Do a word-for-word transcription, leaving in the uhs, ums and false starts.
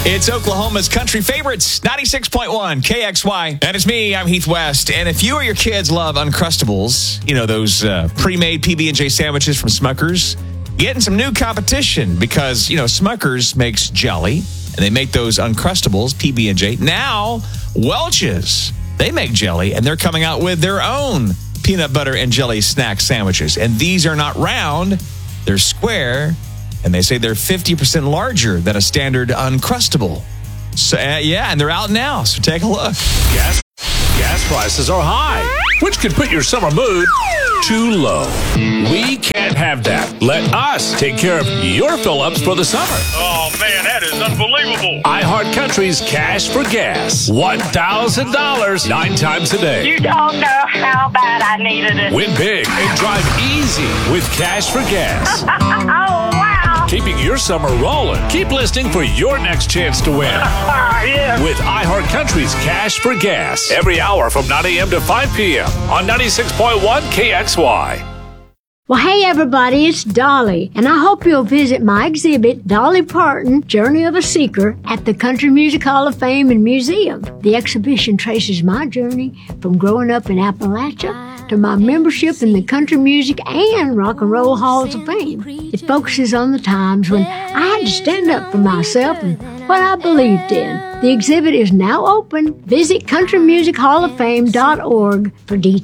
It's Oklahoma's country favorites, ninety-six point one K X Y. And it's me, I'm Heath West. And if you or your kids love Uncrustables, you know, those uh, pre-made P B and J sandwiches from Smucker's, getting some new competition because, you know, Smucker's makes jelly, and they make those Uncrustables, P B and J. Now, Welch's, they make jelly, and they're coming out with their own peanut butter and jelly snack sandwiches. And these are not round, they're square, and they say they're fifty percent larger than a standard Uncrustable. So, uh, yeah, and they're out now, so take a look. Gas, gas prices are high, which could put your summer mood too low. We can't have that. Let us take care of your fill-ups for the summer. Oh, man, that is unbelievable. iHeartCountry's Cash for Gas. one thousand dollars nine times a day. You don't know how bad I needed it. Win big and drive easy with Cash for Gas. Oh, wow. Keeping your summer rolling. Keep listening for your next chance to win. Yeah. With iHeartCountry's Cash for Gas. Every hour from nine a.m. to five p.m. on ninety-six point one K X Y. Well, hey, everybody, it's Dolly, and I hope you'll visit my exhibit, Dolly Parton, Journey of a Seeker, at the Country Music Hall of Fame and Museum. The exhibition traces my journey from growing up in Appalachia to my membership in the Country Music and Rock and Roll Halls of Fame. It focuses on the times when I had to stand up for myself and what I believed in. The exhibit is now open. Visit country music hall of fame dot org for details.